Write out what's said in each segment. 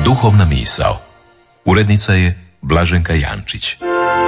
Duhovna misao. Urednica je Blaženka Jančić.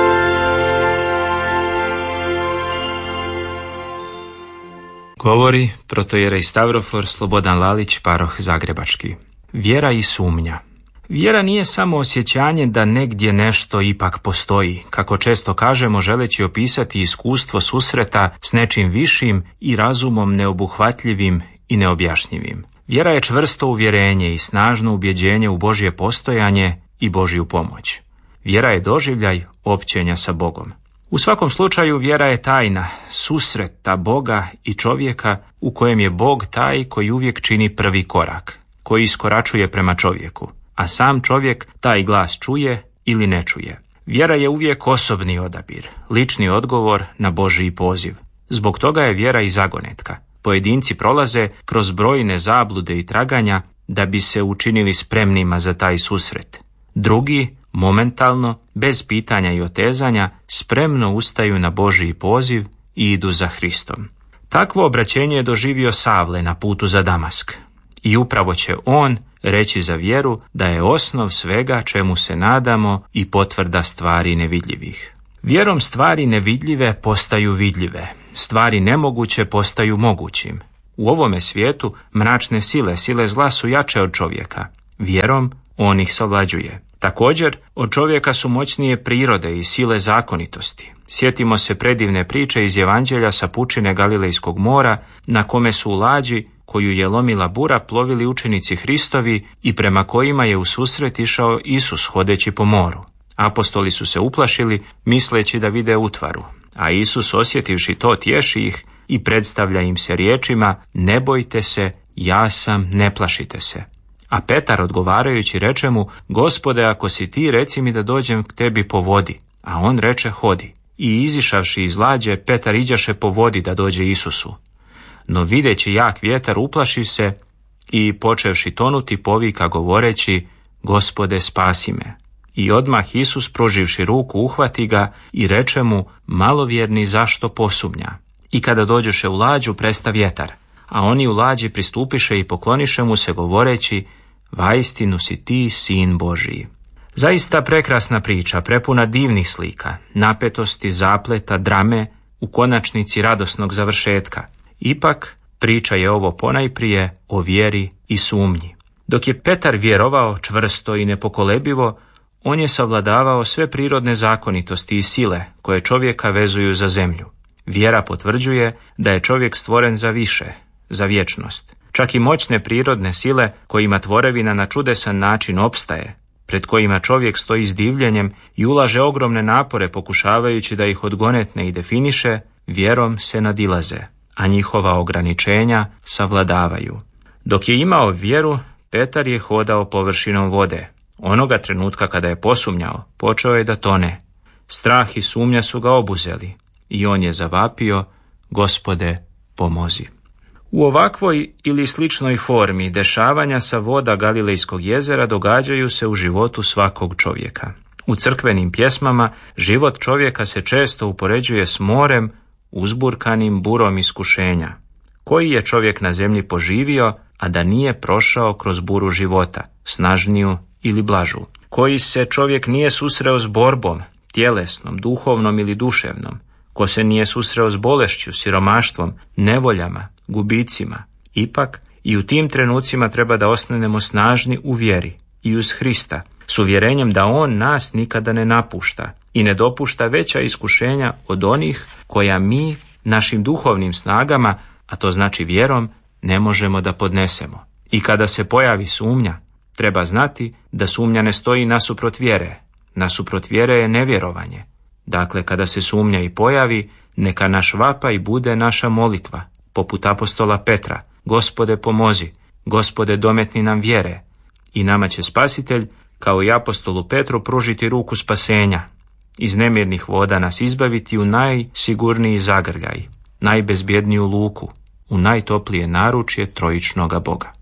Govori protojerej Stavrofor Slobodan Lalić, paroh Zagrebački. Vjera i sumnja. Vjera nije samo osjećanje da negdje nešto ipak postoji, kako često kažemo želeći opisati iskustvo susreta s nečim višim i razumom neobuhvatljivim i neobjašnjivim. Vjera je čvrsto uvjerenje i snažno ubjeđenje u Božje postojanje i Božju pomoć. Vjera je doživljaj općenja sa Bogom. U svakom slučaju vjera je tajna, susreta Boga i čovjeka u kojem je Bog taj koji uvijek čini prvi korak, koji iskoračuje prema čovjeku, a sam čovjek taj glas čuje ili ne čuje. Vjera je uvijek osobni odabir, lični odgovor na Božji poziv. Zbog toga je vjera i zagonetka. Pojedinci prolaze kroz brojne zablude i traganja da bi se učinili spremnima za taj susret. Drugi, momentalno, bez pitanja i otezanja, spremno ustaju na Božji poziv i idu za Hristom. Takvo obraćenje je doživio Savle na putu za Damask. I upravo će on reći za vjeru da je osnov svega čemu se nadamo i potvrda stvari nevidljivih. Vjerom stvari nevidljive postaju vidljive, stvari nemoguće postaju mogućim. U ovome svijetu mračne sile zla su jače od čovjeka. Vjerom on ih savlađuje. Također, od čovjeka su moćnije prirode i sile zakonitosti. Sjetimo se predivne priče iz Evanđelja sa pučine Galilejskog mora, na kome su u lađi koju je lomila bura plovili učenici Hristovi i prema kojima je u susret išao Isus hodeći po moru. Apostoli su se uplašili, misleći da vide utvaru, a Isus, osjetivši to, tješi ih i predstavlja im se riječima: ne bojte se, ja sam, ne plašite se. A Petar odgovarajući reče mu: Gospode, ako si ti, reci mi da dođem k tebi po vodi. A on reče: hodi. I izišavši iz lađe, Petar iđaše po vodi da dođe Isusu. No videći jak vjetar, uplaši se i počevši tonuti povika govoreći: Gospode, spasi me. I odmah Isus, pruživši ruku, uhvati ga i reče mu: malovjerni, zašto posumnja? I kada dođoše u lađu, presta vjetar, a oni u lađi pristupiše i pokloniše mu se govoreći: vaistinu si ti sin Božiji. Zaista prekrasna priča, prepuna divnih slika, napetosti, zapleta, drame, u konačnici radosnog završetka. Ipak, priča je ovo ponajprije o vjeri i sumnji. Dok je Petar vjerovao čvrsto i nepokolebivo, on je savladavao sve prirodne zakonitosti i sile koje čovjeka vezuju za zemlju. Vjera potvrđuje da je čovjek stvoren za više, za vječnost. Čak i moćne prirodne sile kojima tvorevina na čudesan način opstaje, pred kojima čovjek stoji s divljenjem i ulaže ogromne napore pokušavajući da ih odgonetne i definiše, vjerom se nadilaze, a njihova ograničenja savladavaju. Dok je imao vjeru, Petar je hodao površinom vode. Onoga trenutka kada je posumnjao, počeo je da tone. Strah i sumnja su ga obuzeli i on je zavapio: Gospode, pomozi. U ovakvoj ili sličnoj formi dešavanja sa voda Galilejskog jezera događaju se u životu svakog čovjeka. U crkvenim pjesmama život čovjeka se često upoređuje s morem uzburkanim burom iskušenja. Koji je čovjek na zemlji poživio, a da nije prošao kroz buru života, snažniju ili blažu? Koji se čovjek nije susreo s borbom, tjelesnom, duhovnom ili duševnom? Ko se nije susreo s bolešću, siromaštvom, nevoljama, gubicima? Ipak, i u tim trenucima treba da ostanemo snažni u vjeri i uz Hrista, s uvjerenjem da On nas nikada ne napušta i ne dopušta veća iskušenja od onih koja mi našim duhovnim snagama, a to znači vjerom, ne možemo da podnesemo. I kada se pojavi sumnja, treba znati da sumnja ne stoji nasuprot vjere. Nasuprot vjere je nevjerovanje. Dakle, kada se sumnja i pojavi, neka naš vapaj bude naša molitva, poput apostola Petra: Gospode, pomozi, Gospode, dometni nam vjere. I nama će Spasitelj, kao i apostolu Petru, pružiti ruku spasenja, iz nemirnih voda nas izbaviti u najsigurniji zagrljaj, najbezbjedniju luku, u najtoplije naručje trojičnoga Boga.